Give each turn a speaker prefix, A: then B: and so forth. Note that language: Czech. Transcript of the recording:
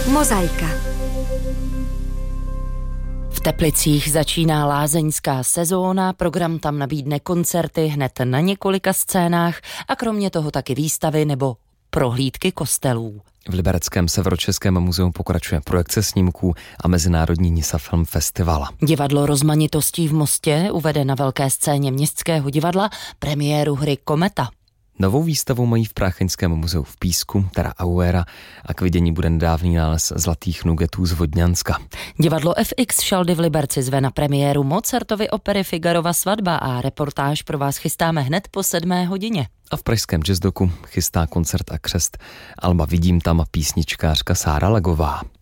A: Mozaika.
B: V Teplicích začíná lázeňská sezóna, program tam nabídne koncerty hned na několika scénách a kromě toho taky výstavy nebo prohlídky kostelů.
C: V Libereckém Severočeském muzeu pokračuje projekce snímků a Mezinárodní Nisa Film Festival.
B: Divadlo Rozmanitostí v Mostě uvede na velké scéně Městského divadla premiéru hry Kometa.
C: Novou výstavu mají v Prácheňském muzeu v Písku, teda Auera, a k vidění bude nedávný nález zlatých nugetů z Vodňanska.
B: Divadlo FX Šaldy v Liberci zve na premiéru Mozartovy opery Figarova svatba a reportáž pro vás chystáme hned po 7. hodině.
C: A v pražském jazzdoku chystá koncert a křest Alba Vidím tam písničkářka Sára Lagová.